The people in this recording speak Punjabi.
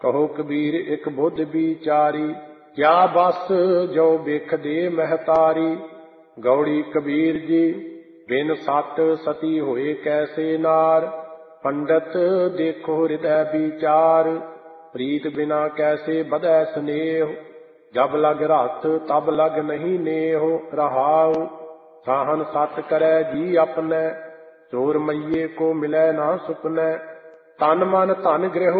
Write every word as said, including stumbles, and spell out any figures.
ਕਹੋ ਕਬੀਰ ਇਕ ਬੁੱਧ ਵਿਚਾਰੀ, ਕਿਆ ਬਸ ਜੋ ਬਿਖ ਦੇ ਮਹਤਾਰੀ। ਗੌੜੀ ਕਬੀਰ ਜੀ ਬਿਨ ਸੱਟ ਸਤੀ ਹੋਏ ਕੈਸੇ ਨਾਰ। ਪੰਡਤ ਦੇਖੋ ਹਿਰਦੈ ਵਿਚਾਰ, ਪ੍ਰੀਤ ਬਿਨਾ ਕੈਸੇ ਬਧੈ ਸਨੇਹ। ਜਬ ਲਗ ਰਤ ਤਬ ਲਗ ਨਹੀਂ ਨੇਹ। ਰਹਾਉ ਸਾਹਨ ਸਤ ਕਰੈ ਜੀ ਆਪਨੈ, ਚੋਰ ਮਈਏ ਕੋ ਮਿਲੈ ਨਾ ਸੁਪਨੈ। ਤਨ ਮਨ ਧਨ ਗ੍ਰਹਿ